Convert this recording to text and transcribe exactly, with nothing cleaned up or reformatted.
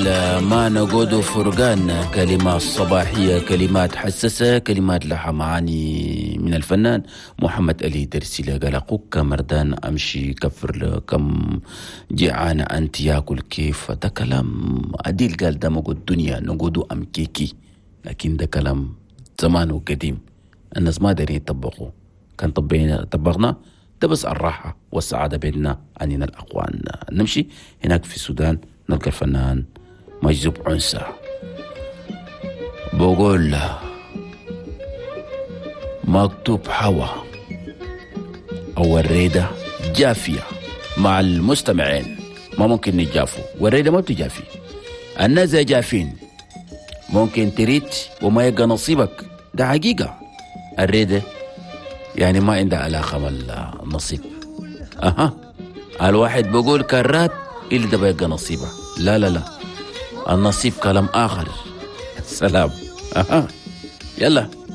ما نقود فرقان، كلمات صباحية، كلمات حساسة، كلمات لها معاني من الفنان محمد علي درسي. قال أقوك مردان أمشي كفر كم جيعان أنت ياكل كيف. ده كلام عديل قال ده موجود الدنيا نقود أم كيكي، لكن ده كلام زمانه قديم الناس ما دارين يطبقوا. كان طبقنا طبقنا ده بس الراحة والسعادة بيننا عننا الأقوان. نمشي هناك في السودان نلقى الفنان مجذوب عنسة بقول له مكتوب حوا أو الريدة جافية مع المستمعين، ما ممكن نجافوا والريدة ما بتجافي. الناس جافين ممكن تريد وما يبقى نصيبك، ده حقيقة. الريدة يعني ما عندها علاقة بالنصيب. أها الواحد بقول كرات اللي ده بيبقى نصيبه، لا لا لا النصيب كلام آخر. السلام. أها يلا.